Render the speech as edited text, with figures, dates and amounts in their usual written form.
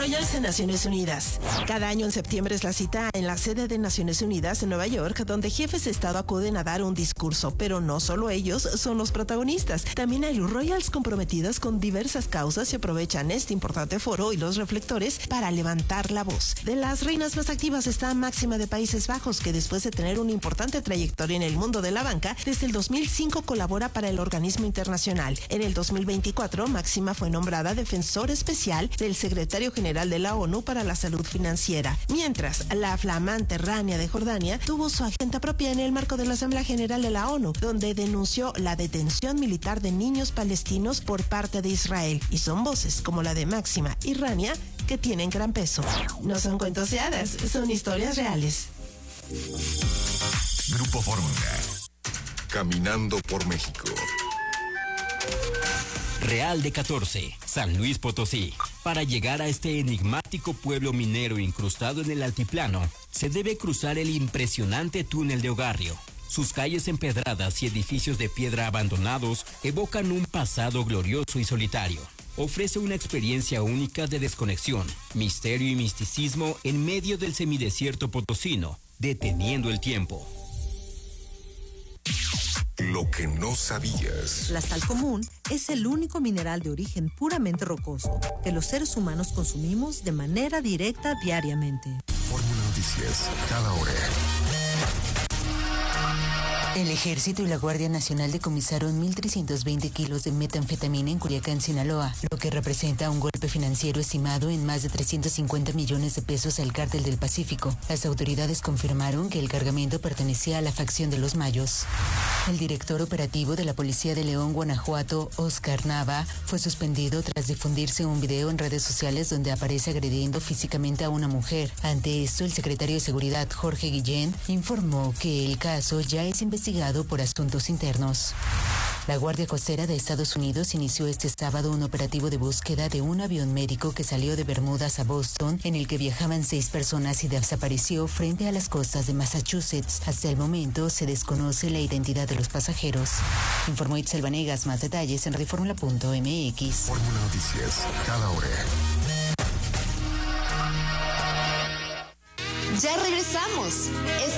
Royals en Naciones Unidas. Cada año en septiembre es la cita en la sede de Naciones Unidas en Nueva York, donde jefes de Estado acuden a dar un discurso, pero no solo ellos son los protagonistas. También hay Royals comprometidas con diversas causas y aprovechan este importante foro y los reflectores para levantar la voz. De las reinas más activas está Máxima de Países Bajos, que después de tener una importante trayectoria en el mundo de la banca, desde el 2005 colabora para el organismo internacional. En el 2024, Máxima fue nombrada defensor especial del secretario general de la ONU para la salud financiera, mientras la flamante Rania de Jordania tuvo su agenda propia en el marco de la Asamblea General de la ONU, donde denunció la detención militar de niños palestinos por parte de Israel, y son voces como la de Máxima y Rania que tienen gran peso. No son cuentos de hadas, son historias reales. Grupo Fórmula. Caminando por México. Real de 14, San Luis Potosí. Para llegar a este enigmático pueblo minero incrustado en el altiplano, se debe cruzar el impresionante túnel de Ogarrio. Sus calles empedradas y edificios de piedra abandonados evocan un pasado glorioso y solitario. Ofrece una experiencia única de desconexión, misterio y misticismo en medio del semidesierto potosino, deteniendo el tiempo. Lo que no sabías. La sal común es el único mineral de origen puramente rocoso que los seres humanos consumimos de manera directa diariamente. Fórmula Noticias, cada hora. El Ejército y la Guardia Nacional decomisaron 1.320 kilos de metanfetamina en Culiacán, Sinaloa, lo que representa un golpe financiero estimado en más de 350 millones de pesos al Cártel del Pacífico. Las autoridades confirmaron que el cargamento pertenecía a la facción de los Mayos. El director operativo de la Policía de León, Guanajuato, Oscar Nava, fue suspendido tras difundirse un video en redes sociales donde aparece agrediendo físicamente a una mujer. Ante esto, el secretario de Seguridad, Jorge Guillén, informó que el caso ya es investigado por asuntos internos. La Guardia Costera de Estados Unidos inició este sábado un operativo de búsqueda de un avión médico que salió de Bermudas a Boston, en el que viajaban 6 personas y desapareció frente a las costas de Massachusetts. Hasta el momento se desconoce la identidad de los pasajeros. Informó Itzel Vanegas. Más detalles en reformula.mx. Fórmula Noticias, cada hora. Ya regresamos.